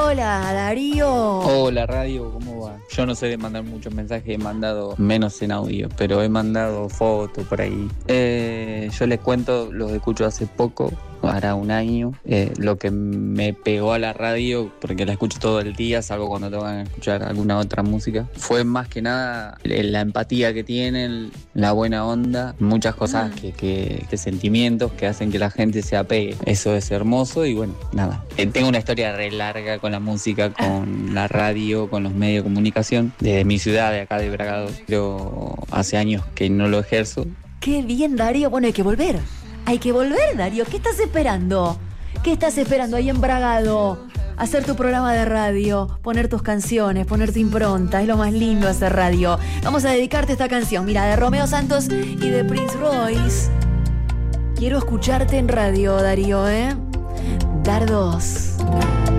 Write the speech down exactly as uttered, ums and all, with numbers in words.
Hola, Darío. Hola, radio, ¿cómo va? Yo no sé de mandar muchos mensajes, he mandado menos en audio, pero he mandado fotos por ahí. Eh, yo les cuento, los escucho hace poco, hará un año, eh, lo que me pegó a la radio, porque la escucho todo el día, salvo cuando tengo que escuchar alguna otra música, fue más que nada la empatía que tienen, la buena onda, muchas cosas, mm. que, que, que sentimientos que hacen que la gente se apegue. Eso es hermoso y bueno, nada. Eh, tengo una historia re larga con la música, con la radio, con los medios de comunicación, desde mi ciudad, de acá de Bragado, pero hace años que no lo ejerzo. Qué bien, Darío. Bueno, hay que volver. Hay que volver, Darío. ¿Qué estás esperando? ¿Qué estás esperando ahí en Bragado? Hacer tu programa de radio, poner tus canciones, poner tu impronta. Es lo más lindo hacer radio. Vamos a dedicarte esta canción, mira, de Romeo Santos y de Prince Royce. Quiero escucharte en radio, Darío, ¿eh? Dardos.